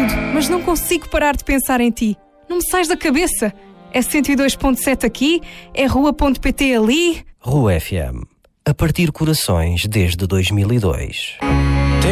tudo, mas não consigo parar de pensar em ti. Não me sais da cabeça. É 102.7 aqui, é rua.pt ali. Rua FM. A partir corações desde 2002.